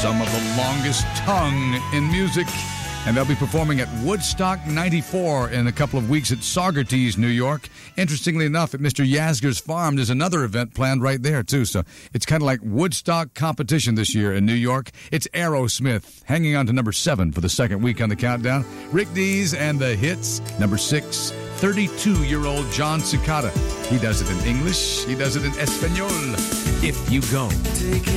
some of the longest tongue in music. And they'll be performing at Woodstock 94 in a couple of weeks at Saugerties, New York. Interestingly enough, at Mr. Yasgur's farm, there's another event planned right there, too. So it's kind of like Woodstock competition this year in New York. It's Aerosmith, hanging on to number 7 for the second week on the countdown. Rick Dees and the Hits, number 6, 32-year-old John Cicada. He does it in English. He does it in Espanol. If You Go.